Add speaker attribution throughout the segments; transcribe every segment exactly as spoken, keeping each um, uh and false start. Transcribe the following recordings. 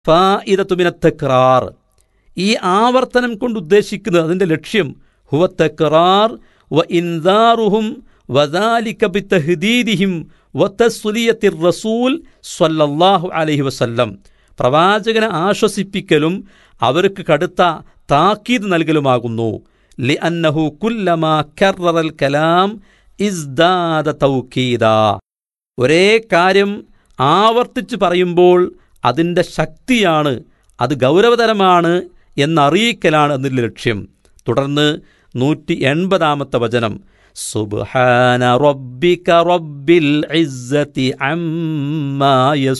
Speaker 1: ഫായിദത്തു മിനത്ത് തക്റാർ, ഈ ആവർത്തനം കൊണ്ട് ഉദ്ദേശിക്കുന്നത്, അതിൻ്റെ ലക്ഷ്യം ഹുവ തക്റാർ വ ഇൻദാറുഹും വദാലിക ബിതഹ്ദീദിഹിം വതസ്ലിയത്തിർ റസൂൽ സ്വല്ലല്ലാഹു അലൈഹി വസല്ലം, പ്രവാചകനെ ആശ്വസിപ്പിക്കലും അവർക്ക് കടുത്ത താക്കീത് നൽകലുമാകുന്നു. ലിഅന്നഹു കുല്ലമാ കററൽ കലാം ഇസ്ദാദ തൗകീദ, ഒരേ കാര്യം ആവർത്തിച്ച് പറയുമ്പോൾ അതിൻ്റെ ശക്തിയാണ്, അത് ഗൗരവതരമാണ് എന്നറിയിക്കലാണ് അതിൻ്റെ ലക്ഷ്യം. തുടർന്ന് നൂറ്റി എൺപതാമത്തെ വചനം, സുബ്ഹാന റബ്ബിക റബ്ബിൽ ഇസ്സതി അമ്മാ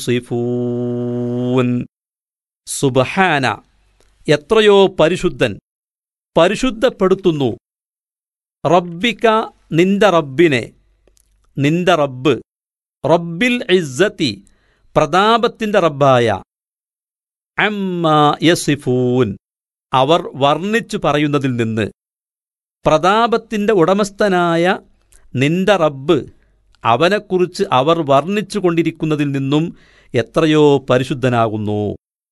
Speaker 1: യസിഫൂൻ. സുബ്ഹാന, എത്രയോ പരിശുദ്ധൻ, പരിശുദ്ധപ്പെടുത്തുന്നു. റബ്ബിക, നിന്റെ റബ്ബിനെ, നിന്റെ റബ്ബ്, റബ്ബിൽ ഇസ്സതി, പ്രതാപത്തിൻ്റെ റബ്ബായ, അമ്മാ യസിഫൂൻ, അവർ വർണ്ണിച്ചു പറയുന്നതിൽ നിന്ന്. പ്രതാപത്തിൻ്റെ ഉടമസ്ഥനായ നിന്റെ റബ്ബ്, അവനെക്കുറിച്ച് അവർ വർണ്ണിച്ചു കൊണ്ടിരിക്കുന്നതിൽ നിന്നും എത്രയോ പരിശുദ്ധനാകുന്നു.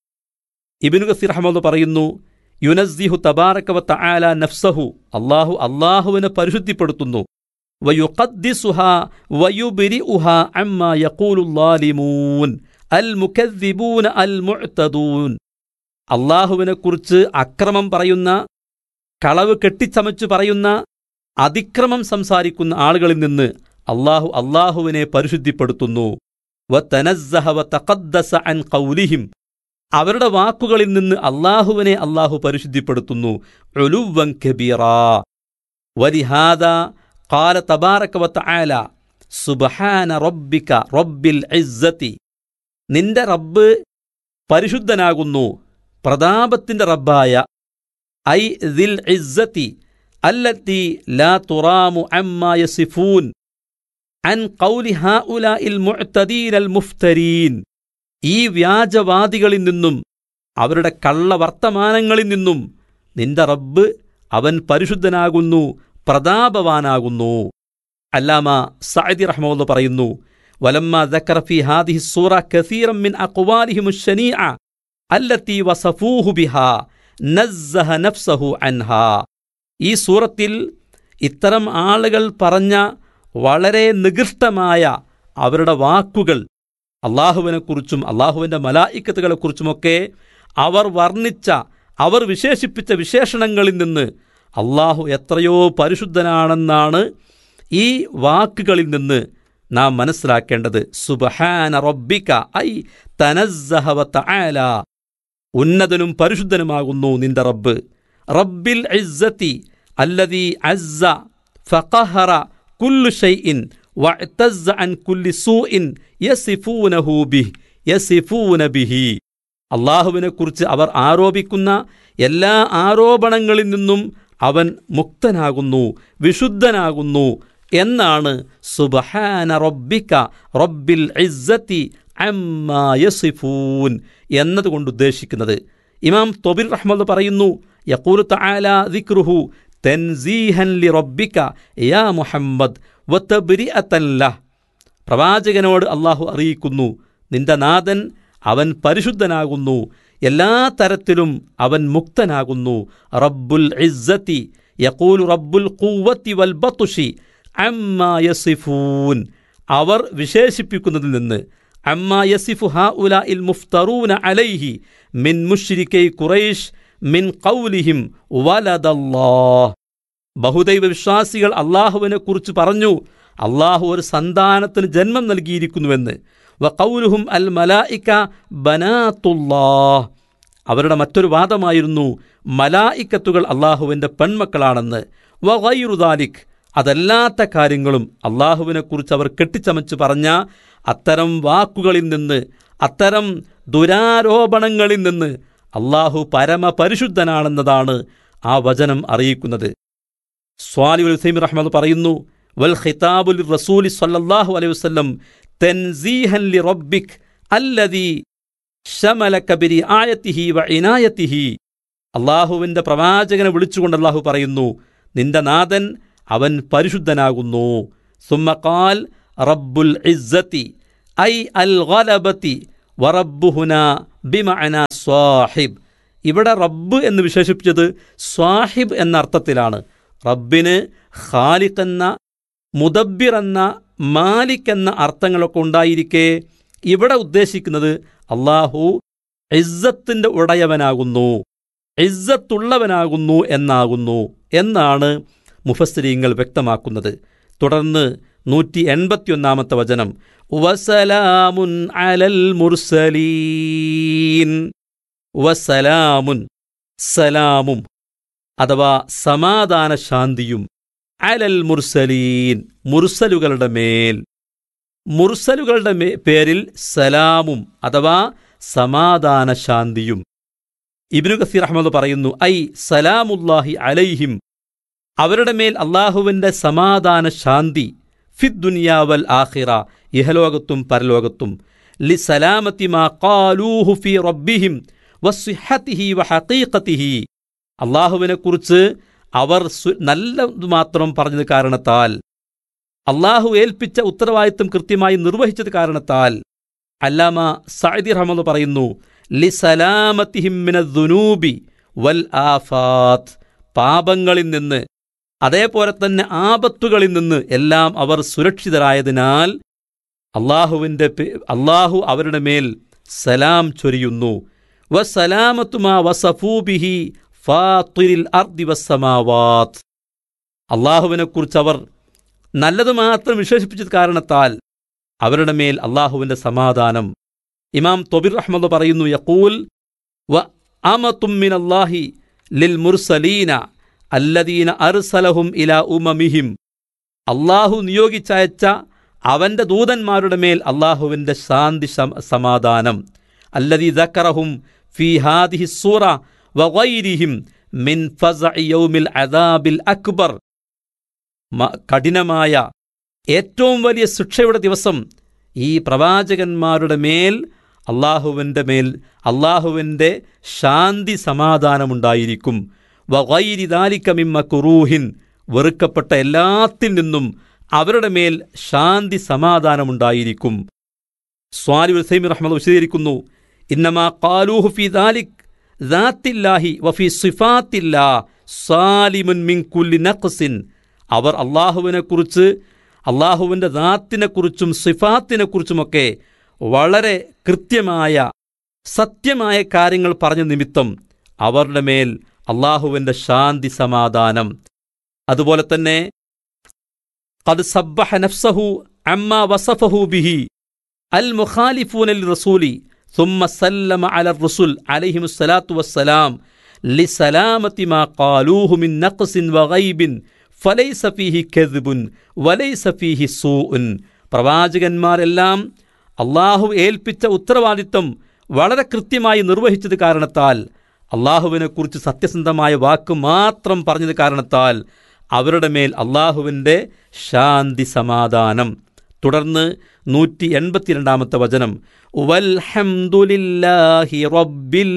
Speaker 1: ഇബ്നു കസീർ റഹ്മത്തുള്ളാഹി പറയുന്നു, യുനസ്സിഹു തബാറക വ തആല നഫ്സഹു, അല്ലാഹു അല്ലാഹുവിനെ പരിശുദ്ധിപ്പെടുത്തുന്നു. വയുഖദ്ദിസുഹാ വയുബ്രിഉഹാ അമ്മാ യഖൂലുൽ ളാലിമൂൻ അൽ മുകദ്ദിബൂന അൽ മുഅ്തദൂൻ. അല്ലാഹുവിനെക്കുറിച്ച് അക്രമം പറയുന്ന, കളവ് കെട്ടിച്ചമച്ചു പറയുന്ന, അതിക്രമം സംസാരിക്കുന്ന ആളുകളിൽ നിന്ന് അല്ലാഹു അല്ലാഹുവിനെ പരിശുദ്ധിപ്പെടുത്തുന്നു. വതനസ്സഹ വതഖദ്ദസ അൻ ഖൗലിഹിം, അവരുടെ വാക്കുകളിൽ നിന്ന് അല്ലാഹുവിനെ അല്ലാഹു പരിശുദ്ധിപ്പെടുത്തുന്നു. ഉലുവൻ കബീറാ. വലിഹാദാ ഖാല തബാറക വതആല സുബ്ഹാന റബ്ബിക റബ്ബിൽ ഇസ്സതി, നിന്റെ റബ്ബ് പരിശുദ്ധനാകുന്നു, പ്രതാപത്തിൻ്റെ റബ്ബായ, ഐ ദിൽ ഇസ്സതി അല്ലത്തി ലാ തുറാമു അമ്മാ യസിഫൂൻ അൻ ഖൗലി ഹൗലാഇൽ മുഅ്തദീനൽ മുഫ്തരീൻ. ഈ വ്യാജവാദികളിൽ നിന്നും അവരുടെ കള്ളവർത്തമാനങ്ങളിൽ നിന്നും നിന്റെ റബ്ബ് അവൻ പരിശുദ്ധനാകുന്നു, പ്രതാപവാനാകുന്നു. അല്ലാമ സഅദി റഹ്മത്തുള്ളാഹി പറയുന്നു, വലമ്മ ദക്കറ ഫീ ഹാദിഹി സൂറ കസീറൻ മിൻ അഖ്വാലിഹിം അശ്ശനീഅ അല്ലത്തി വസഫൂഹു ബിഹാ നസ്സഹ നഫ്സഹു അൻഹാ. ഈ സൂറത്തിൽ ഇത്തരം ആളുകൾ പറഞ്ഞ വളരെ നികൃഷ്ടമായ അവരുടെ വാക്കുകൾ, അള്ളാഹുവിനെക്കുറിച്ചും അള്ളാഹുവിൻ്റെ മലായിക്കത്തുകളെക്കുറിച്ചുമൊക്കെ അവർ വർണ്ണിച്ച, അവർ വിശേഷിപ്പിച്ച വിശേഷണങ്ങളിൽ നിന്ന് അള്ളാഹു എത്രയോ പരിശുദ്ധനാണെന്നാണ് ഈ വാക്കുകളിൽ നിന്ന് നാം മനസ്സിലാക്കേണ്ടത്. സുബ്ഹാന റബ്ബിക ഐ തനസ്സഹ വ തആല, ഉന്നതനും പരിശുദ്ധനുമാകുന്നു നിന്റെ റബ്ബ്. റബ്ബിൽ ഇസ്സതി അല്ലദീ അസ്സ ഫഖഹറ കുല്ലു ഷൈഇൻ വഅതസ്സ അൻ കുല്ലി സൂഇൻ യസിഫൂനഹു ബിഹി യസിഫൂന ബിഹി. അല്ലാഹുവിനെക്കുറിച്ച് അവർ ആരോപിക്കുന്ന എല്ലാ ആരോപണങ്ങളിൽ നിന്നും അവൻ മുക്തനാകുന്നു, വിശുദ്ധനാകുന്നു എന്നാണ് സുബ്ഹാന റബ്ബിക റബ്ബിൽ ഇസ്സതി അമ്മാ യസിഫൂൻ എന്നതുകൊണ്ട് ഉദ്ദേശിക്കുന്നത്. ഇമാം തൊബിർ റഹ്മത്തുള്ളാഹി പറയുന്നു, യഖൂലു തആല ദിക്റുഹു തൻസീഹൻ ലി റബ്ബിക യാ മുഹമ്മദ് വതബ്രിഅതൻ ലഹ്. പ്രവാചകനോട് അല്ലാഹു അറിയിക്കുന്നു, നിന്റെ നാഥൻ അവൻ പരിശുദ്ധനാകുന്നു, എല്ലാ തരത്തിലും അവൻ മുക്തനാകുന്നു. റബ്ബുൽ ഇസ്സതി യഖൂലു റബ്ബുൽ ഖുവ്വതി വൽ ബത്ഷി അമ്മാ യസിഫൂൻ, അവർ വിശേഷിപ്പിക്കുന്നതിൽ നിന്ന്. അമ്മാ യസിഫു ഹൗലാഇൽ മുഫ്തറൂന അലൈഹി മിൻ മുശ്രിക്കൈ ഖുറൈശ് മിൻ ഖൗലിഹിം വലദല്ലാഹ്. ബഹുദൈവ വിശ്വാസികൾ അള്ളാഹുവിനെക്കുറിച്ച് പറഞ്ഞു, അള്ളാഹു ഒരു സന്താനത്തിന് ജന്മം നൽകിയിരിക്കുന്നുവെന്ന്. വഖൗലുഹും അൽ മലായിക ബനാത്തുല്ലാഹ്, അവരുടെ മറ്റൊരു വാദമായിരുന്നു മലായിക്കത്തുകൾ അള്ളാഹുവിൻ്റെ പെൺമക്കളാണെന്ന്. വഗൈറു ദാലിക്, അതല്ലാത്ത കാര്യങ്ങളും അള്ളാഹുവിനെക്കുറിച്ച് അവർ കെട്ടിച്ചമച്ച് പറഞ്ഞ അത്തരം വാക്കുകളിൽ നിന്ന്, അത്തരം ദുരാരോപണങ്ങളിൽ നിന്ന് അള്ളാഹു പരമപരിശുദ്ധനാണെന്നതാണ് ആ വചനം അറിയിക്കുന്നത്. സ്വാലിഹുൽ ഉസൈമീൻ റഹ്മത്തുള്ളാഹി പറയുന്നു, വൽ ഖിതാബു ലിറസൂലി സ്വല്ലല്ലാഹു അലൈഹി വസല്ലം തൻസീഹൻ ലി റബ്ബിക് അല്ലദീ ശമലക ബിരിആയതിഹി വഇനായതിഹി. അള്ളാഹുവിൻ്റെ പ്രവാചകനെ വിളിച്ചുകൊണ്ട് അള്ളാഹു പറയുന്നു, നിന്റെ നാഥൻ അവൻ പരിശുദ്ധനാകുന്നു. സുമ്മ ഖാൽ റബ്ബുൽ ഇസ്സതി ഐ അൽ ഗലബതി വറബ്ബുഹുന ബിമഅന സ്വാഹിബ്. ഇവിടെ റബ്ബ് എന്ന് വിശേഷിപ്പിച്ചത് സ്വാഹിബ് എന്ന അർത്ഥത്തിലാണ്. റബ്ബിന് ഖാലിഖ് എന്ന, മുദബ്ബിർ എന്ന, മാലിക് എന്ന അർത്ഥങ്ങളൊക്കെ ഉണ്ടായിരിക്കെ ഇവിടെ ഉദ്ദേശിക്കുന്നത് അള്ളാഹു ഇസ്സത്തിൻ്റെ ഉടയവനാകുന്നു, ഇസ്സത്തുള്ളവനാകുന്നു എന്നാകുന്നു എന്നാണ് മുഫസ്സിരീങ്ങൾ വ്യക്തമാക്കുന്നത്. തുടർന്ന് നൂറ്റി എൺപത്തിയൊന്നാമത്തെ വചനം, വസലാമുൻ അലൽ മുർസലീൻ. വസലാമുൻ, സലാമും അഥവാ സമാധാന ശാന്തിയും, അലൽ മുർസലീൻ, മുർസലുകളുടെ മേൽ. മുർസലുകളുടെ മേ പേരിൽ സലാമും അഥവാ സമാധാന ശാന്തിയും. ഇബ്നു കസീർ റഹ്മത്തുള്ളാഹി പറയുന്നു, ഐ സലാമുല്ലാഹി അലൈഹിം, അവരുടെ മേൽ അള്ളാഹുവിൻ്റെ സമാധാന ശാന്തി, ഫിദ്ദുനിയാ വൽ ആഖിറ, ഇഹലോകത്തും പരലോകത്തും, ലി സലാമത്തി മാ ഖാലൂഹു ഫി റബ്ബിഹിം വസ്സിഹത്തിഹി വഹഖീഖത്തിഹി, അള്ളാഹുവിനെക്കുറിച്ച് അവർ നല്ലത് മാത്രം പറഞ്ഞത് കാരണത്താൽ, അള്ളാഹു ഏൽപ്പിച്ച ഉത്തരവാദിത്വം കൃത്യമായി നിർവഹിച്ചത് കാരണത്താൽ. അല്ലാമ സഅദി റഹ്മത്തുള്ളാഹി പറയുന്നു, ലി സലാമത്തിഹിം മിനദ്ദുനൂബി വൽ ആഫാത്ത്, പാപങ്ങളിൽ നിന്ന് അതേപോലെ തന്നെ ആപത്തുകളിൽ നിന്ന് എല്ലാം അവർ സുരക്ഷിതരായതിനാൽ അള്ളാഹുവിൻ്റെ അള്ളാഹു അവരുടെ മേൽ സലാം ചൊരിയുന്നു. വസലാമത്തുമാ വസഫൂബിഹി ഫാത്തിരിൽ അർദി വസ്സമാവാത്ത്, അള്ളാഹുവിനെക്കുറിച്ച് അവർ നല്ലത് മാത്രം വിശേഷിപ്പിച്ചത് കാരണത്താൽ അവരുടെ മേൽ അള്ളാഹുവിൻ്റെ സമാധാനം. ഇമാം തൊബിർ റഹ്മത്തുള്ളാഹി പറയുന്നു, യഖൂൽ വ അമതും മിനല്ലാഹി ലിൽ മുർസലീന അല്ലദീന അർസലഹും ഇലാ ഉമമിഹിം, അള്ളാഹു നിയോഗിച്ചയച്ച അവൻ്റെ ദൂതന്മാരുടെ മേൽ അള്ളാഹുവിൻ്റെ ശാന്തി സമാധാനം. അല്ലദീ ദക്കറഹും ഫീ ഹാദിഹി സൂറ വഗൈരിഹിം മിൻ ഫസഇ യൗമിൽ അദാബിൽ അക്ബർ, കഠിനമായ ഏറ്റവും വലിയ ശിക്ഷയുടെ ദിവസം ഈ പ്രവാചകന്മാരുടെ മേൽ അള്ളാഹുവിൻ്റെ മേൽ അള്ളാഹുവിൻ്റെ ശാന്തി സമാധാനമുണ്ടായിരിക്കും. വഗൈരി ദാലിക മിൻ മക്റൂഹിൻ, വെറുക്കപ്പെട്ട എല്ലാത്തിൽ നിന്നും അവരുടെ മേൽ ശാന്തി സമാധാനമുണ്ടായിരിക്കും. സ്വാലിഹ് ഉസൈമീൻ റഹ്മത്തുള്ളാഹി വിശദീകരിക്കുന്നു, ഇന്നമാ ഖാലൂഹു ഫീ ദാലിക് ദാത്തില്ലാഹി വഫീ സിഫാത്തില്ലാഹ് സാലിമുൻ മിൻ കുല്ലി നഖ്സിൻ, അവർ അള്ളാഹുവിനെക്കുറിച്ച് അള്ളാഹുവിൻ്റെ ദാത്തിനെക്കുറിച്ചും സിഫാത്തിനെക്കുറിച്ചുമൊക്കെ വളരെ കൃത്യമായ സത്യമായ കാര്യങ്ങൾ പറഞ്ഞ നിമിത്തം അവരുടെ മേൽ അള്ളാഹുവിൻ്റെ ശാന്തി സമാധാനം. അതുപോലെ തന്നെ ഖദ് സബ്ബഹ നഫ്സഹു അമ്മാ വസഫഹു ബിഹി അൽ മുഖാലിഫൂന ലിറസൂലി സുമ്മ സല്ലമ അല റസുൽ അലൈഹിമുസ്സലാത്തു വസ്സലാം ലിസലാമത്തി മാ ഖാലൂഹു മിൻ നഖ്സിൻ വഗൈബിൻ ഫലൈസ ഫീഹി കദ്ബുൻ വലൈസ ഫീഹി സൂഉൻ. പ്രവാചകന്മാരെല്ലാം അള്ളാഹു ഏൽപ്പിച്ച ഉത്തരവാദിത്വം വളരെ കൃത്യമായി നിർവഹിച്ചത് കാരണത്താൽ, അള്ളാഹുവിനെക്കുറിച്ച് സത്യസന്ധമായ വാക്ക് മാത്രം പറഞ്ഞത് കാരണത്താൽ അവരുടെ മേൽ അള്ളാഹുവിൻ്റെ ശാന്തി സമാധാനം. തുടർന്ന് നൂറ്റി എൺപത്തിരണ്ടാമത്തെ വചനം, വൽഹംദുലില്ലാഹി റബ്ബിൽ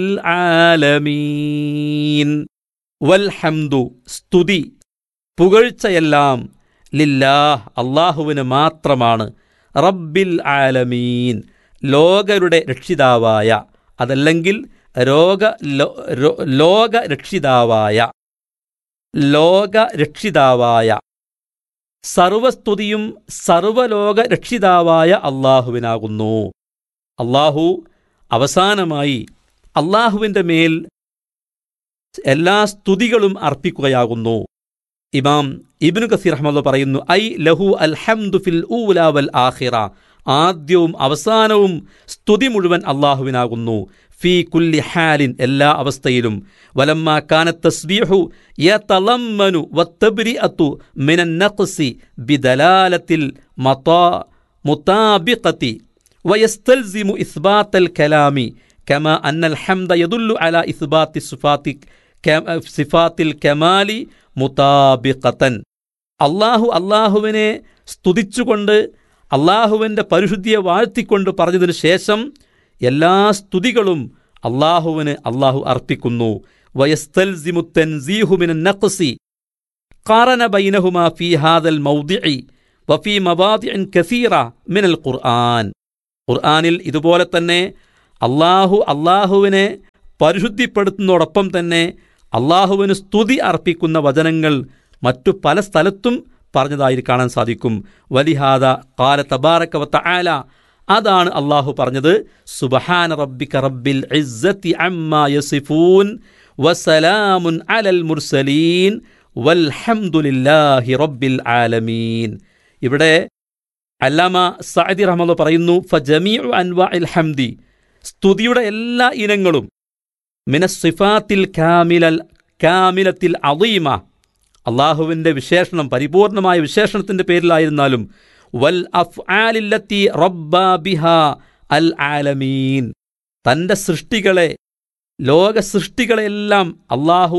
Speaker 1: ആലമീൻ. വൽഹംദു, സ്തുതി, പുകഴ്ചയെല്ലാം, ലില്ലാഹ്, അള്ളാഹുവിന് മാത്രമാണ്. റബ്ബിൽ ആലമീൻ, ലോകരുടെ രക്ഷിതാവായ, അതല്ലെങ്കിൽ രോഗ ലോക രക്ഷിതാവായ ലോക രക്ഷിതാവായ സർവസ്തുതിയും സർവലോക രക്ഷിതാവായ അള്ളാഹുവിനാകുന്നു. അള്ളാഹു അവസാനമായി അള്ളാഹുവിൻ്റെ മേൽ എല്ലാ സ്തുതികളും അർപ്പിക്കുകയാകുന്നു. ഇമാം ഇബ്നു കസീർ റഹ്മത്തുള്ളാഹി പറയുന്നു, ഐ ലഹു അൽഹംദു ഫിൽ ഊല വൽ ആഖിറ, ആദ്യവും അവസാനവും സ്തുതി മുഴുവൻ അള്ളാഹുവിനാകുന്നു. ഫീ കുല്ലി ഹാലിൻ, എല്ലാ അവസ്ഥയിലും. വലമ്മാ കാനത്ത് തസ്ബീഹു യതളമ്മനു വത്തബ്രിഅതു മിനൻ നഖ്സി ബിദലാലത്തിൽ മതാ മുതാബിഖതി വയസ്തൽസിമു ഇസ്ബാത്തൽ കലാമി കമാ അന്നൽ ഹംദ യദുല്ലു അലാ ഇസ്ബാത്തി സിഫാത്തി സിഫാത്തിൽ കമാലി മുതാബിഖതൻ. അള്ളാഹു അള്ളാഹുവിനെ സ്തുതിച്ചുകൊണ്ട് അള്ളാഹുവിൻ്റെ പരിശുദ്ധിയെ വാഴ്ത്തിക്കൊണ്ട് പറഞ്ഞതിനു ശേഷം എല്ലാ സ്തുതികളും അള്ളാഹുവിന് അള്ളാഹു അർപ്പിക്കുന്നു. വയസ്തൽസിമു തൻസീഹു മിനൻ നഖ്സി ഖാറന ബൈനഹുമാ ഫീ ഹാദൽ മൗദിഇ വഫീ മവാദിഇൻ കസീറ മിനൽ ഖുർആൻ. ഖുർആനിൽ ഇതുപോലെ തന്നെ അള്ളാഹു അള്ളാഹുവിനെ പരിശുദ്ധിപ്പെടുത്തുന്നതോടൊപ്പം തന്നെ അള്ളാഹുവിന് സ്തുതി അർപ്പിക്കുന്ന വചനങ്ങൾ മറ്റു പല സ്ഥലത്തും പറഞ്ഞതായി കാണാൻ സാധിക്കും. വലിഹാദ ഖാല തബാറക വ തആല, അതാണ് അള്ളാഹു പറഞ്ഞത്, സുബ്ഹാന റബ്ബിക റബ്ബിൽ ഇസ്സത്തി അമ്മാ യസിഫൂൻ വസലാമുൻ അലൽ മുർസലീൻ വൽഹംദുലില്ലാഹി റബ്ബിൽ ആലമീൻ. ഇവിടെ അല്ലാമ സഅദി റഹ്മത്തുള്ളാഹി പറയുന്നു, ഫജമീഉ അൻവാഇൽ ഹംദി, സ്തുതിയുടെ എല്ലാ ഇനങ്ങളും, മിനസ് സിഫാത്തിൽ കാമിലൽ കാമിലത്തിൽ അളീമ, അള്ളാഹുവിൻ്റെ വിശേഷണം പരിപൂർണമായ വിശേഷണത്തിൻ്റെ പേരിലായിരുന്നാലും, വൽ അഫ്ആലില്ലത്തി റബ്ബാ ബിഹാ അൽ ആലമീൻ, തൻ്റെ സൃഷ്ടികളെ ലോക സൃഷ്ടികളെല്ലാം അള്ളാഹു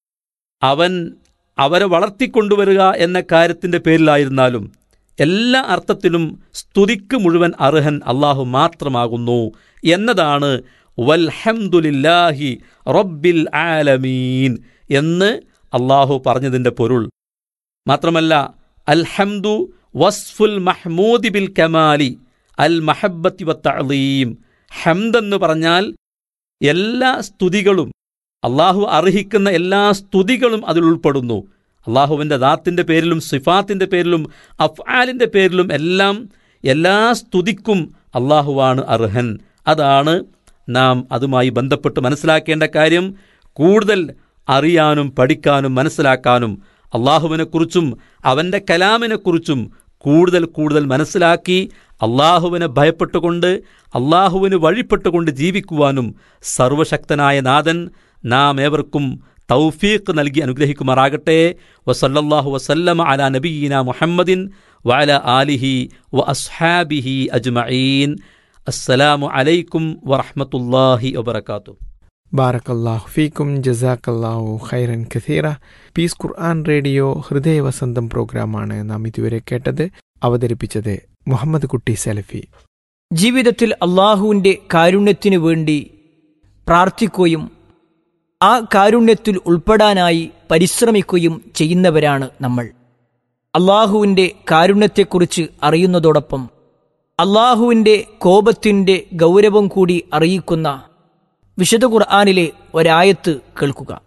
Speaker 1: അവൻ അവരെ വളർത്തിക്കൊണ്ടുവരിക എന്ന കാര്യത്തിൻ്റെ പേരിലായിരുന്നാലും എല്ലാ അർത്ഥത്തിലും സ്തുതിക്ക് മുഴുവൻ അർഹൻ അള്ളാഹു മാത്രമാകുന്നു എന്നതാണ് വൽഹംദുലില്ലാഹി റബ്ബിൽ ആലമീൻ എന്ന് അള്ളാഹു പറഞ്ഞതിൻ്റെ പൊരുൾ. മാത്രമല്ല അൽഹംദു വസ്ഫുൽ മഹ്മൂദി ബിൽ കമാലി അൽ മഹബ്ബത്തി വ തഅളീം, ഹംദെന്ന് പറഞ്ഞാൽ എല്ലാ സ്തുതികളും, അള്ളാഹു അർഹിക്കുന്ന എല്ലാ സ്തുതികളും അതിൽ ഉൾപ്പെടുന്നു. അള്ളാഹുവിൻ്റെ ദാത്തിൻ്റെ പേരിലും സിഫാത്തിൻ്റെ പേരിലും അഫ്ആലിൻ്റെ പേരിലും എല്ലാം എല്ലാ സ്തുതിക്കും അള്ളാഹുവാണ് അർഹൻ. അതാണ് നാം അതുമായി ബന്ധപ്പെട്ട് മനസ്സിലാക്കേണ്ട കാര്യം. കൂടുതൽ അറിയാനും പഠിക്കാനും മനസ്സിലാക്കാനും അള്ളാഹുവിനെക്കുറിച്ചും അവൻ്റെ കലാമിനെക്കുറിച്ചും കൂടുതൽ കൂടുതൽ മനസ്സിലാക്കി അള്ളാഹുവിനെ ഭയപ്പെട്ടുകൊണ്ട് അള്ളാഹുവിന് വഴിപ്പെട്ടുകൊണ്ട് ജീവിക്കുവാനും സർവശക്തനായ നാഥൻ നാം ഏവർക്കും തൗഫീഖ് നൽകി അനുഗ്രഹിക്കുമാറാകട്ടെ. വസല്ലല്ലാഹു വസല്ലമ അലാ നബിയിന മുഹമ്മദിൻ വഅലാ ആലിഹി വ അസ്ഹാബിഹി അജ്മഈൻ. അസ്സലാമു അലൈക്കും വറഹ്മത്തുള്ളാഹി വബറകാതുഹു.
Speaker 2: ബാറക്കല്ലാഹു ഫീക്കും, ജസാക്കല്ലാഹു ഖൈറൻ കസീറ. പീസ് ഖുർആൻ റേഡിയോ ഹൃദയവസന്തം പ്രോഗ്രാമാണ് നാം ഇതുവരെ കേട്ടത്. അവതരിപ്പിച്ചത് മുഹമ്മദ് കുട്ടി സലഫി.
Speaker 3: ജീവിതത്തിൽ അള്ളാഹുവിൻ്റെ കാരുണ്യത്തിനു വേണ്ടി പ്രാർത്ഥിക്കുകയും ആ കാരുണ്യത്തിൽ ഉൾപ്പെടാനായി പരിശ്രമിക്കുകയും ചെയ്യുന്നവരാണ് നമ്മൾ. അള്ളാഹുവിൻ്റെ കാരുണ്യത്തെക്കുറിച്ച് അറിയുന്നതോടൊപ്പം അള്ളാഹുവിൻ്റെ കോപത്തിൻ്റെ ഗൗരവം കൂടി അറിയിക്കുന്ന വിശുദ്ധ ഖുർആനിലെ ഒരായത്ത് കേൾക്കുക.